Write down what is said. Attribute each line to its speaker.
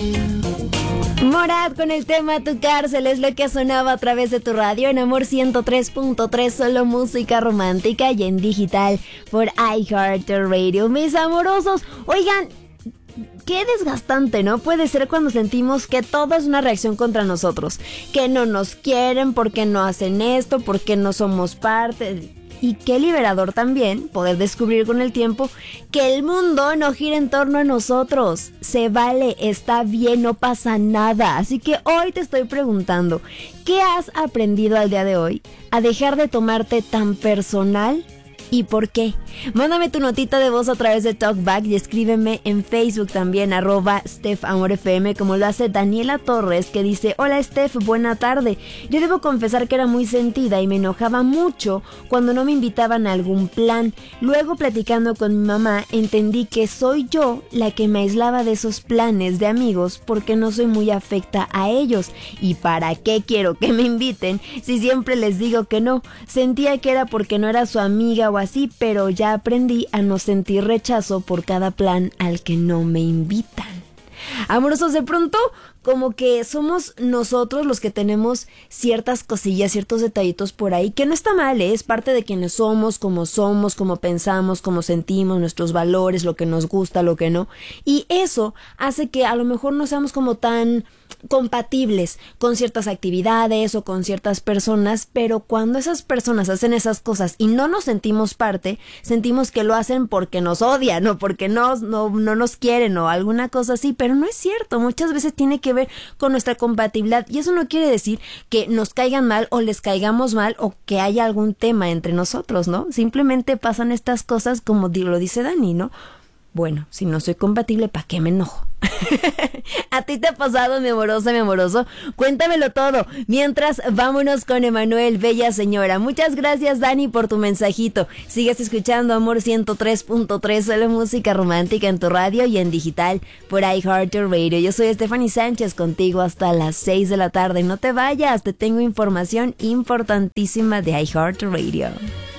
Speaker 1: Morat con el tema Tu Cárcel es lo que sonaba a través de tu radio en Amor 103.3, solo música romántica y en digital por iHeartRadio. Mis amorosos, oigan, qué desgastante, ¿no? Puede ser cuando sentimos que todo es una reacción contra nosotros, que no nos quieren, porque no hacen esto, porque no somos parte. Y qué liberador también poder descubrir con el tiempo que el mundo no gira en torno a nosotros. Se vale, está bien, no pasa nada. Así que hoy te estoy preguntando, ¿qué has aprendido al día de hoy a dejar de tomarte tan personal? ¿Y por qué? Mándame tu notita de voz a través de TalkBack y escríbeme en Facebook también, @StephAmorFM, como lo hace Daniela Torres, que dice: hola Steph, buena tarde. Yo debo confesar que era muy sentida y me enojaba mucho cuando no me invitaban a algún plan. Luego, platicando con mi mamá, entendí que soy yo la que me aislaba de esos planes de amigos porque no soy muy afecta a ellos. ¿Y para qué quiero que me inviten si siempre les digo que no? Sentía que era porque no era su amiga o así, pero ya aprendí a no sentir rechazo por cada plan al que no me invitan. Amorosos, de pronto como que somos nosotros los que tenemos ciertas cosillas, ciertos detallitos por ahí, que no está mal, ¿eh? Es parte de quienes somos, como pensamos, como sentimos, nuestros valores, lo que nos gusta, lo que no, y eso hace que a lo mejor no seamos como tan compatibles con ciertas actividades o con ciertas personas, pero cuando esas personas hacen esas cosas y no nos sentimos parte, sentimos que lo hacen porque nos odian o porque no nos quieren o alguna cosa así, pero no es cierto. Muchas veces tiene que ver con nuestra compatibilidad y eso no quiere decir que nos caigan mal o les caigamos mal o que haya algún tema entre nosotros, ¿no? Simplemente pasan estas cosas como lo dice Dani, ¿no? Bueno, si no soy compatible, ¿para qué me enojo? ¿A ti te ha pasado, mi amorosa, mi amoroso? Cuéntamelo todo. Mientras, vámonos con Emanuel, Bella Señora. Muchas gracias, Dani, por tu mensajito. Sigues escuchando Amor 103.3, solo música romántica en tu radio y en digital por iHeartRadio. Yo soy Stephanie Sánchez, contigo hasta las 6 de la tarde. No te vayas, te tengo información importantísima de iHeartRadio.